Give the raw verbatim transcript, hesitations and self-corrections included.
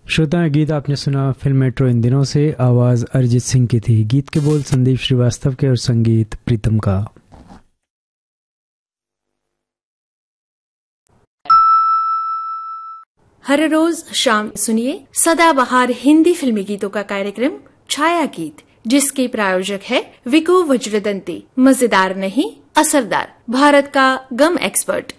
श्रोता गीत आपने सुना फिल्म मेट्रो इन दिनों से। आवाज अरिजीत सिंह की थी। गीत के बोल संदीप श्रीवास्तव के और संगीत प्रीतम का। हर रोज शाम सुनिए सदाबहार हिंदी फिल्मी गीतों का कार्यक्रम छाया गीत, जिसके प्रायोजक है विको वज्रदंती। मजेदार नहीं असरदार, भारत का गम एक्सपर्ट।